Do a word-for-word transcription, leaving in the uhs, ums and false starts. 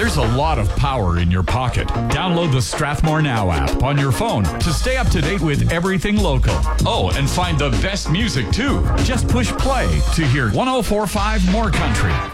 There's a lot of power in your pocket. Download the Strathmore Now app on your phone to stay up to date with everything local. Oh, and find the best music too. Just push play to hear one oh four point five More Country.